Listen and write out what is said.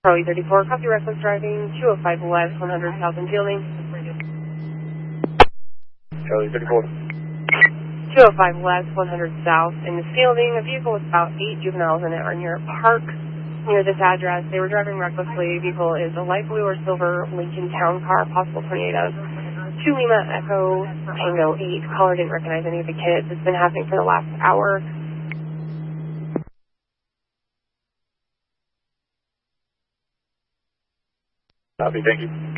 Charlie 34, copy reckless driving, 205 west, 100 south in Fielding. Charlie 34. 205 west, 100 south in the Fielding. A vehicle with about 8 juveniles in it are near a park near this address. They were driving recklessly. The vehicle is a light blue or silver Lincoln Town car, possible 28 of 2 Lima Echo Tango 8. Caller didn't recognize any of the kids. It's been happening for the last hour. Copy, thank you.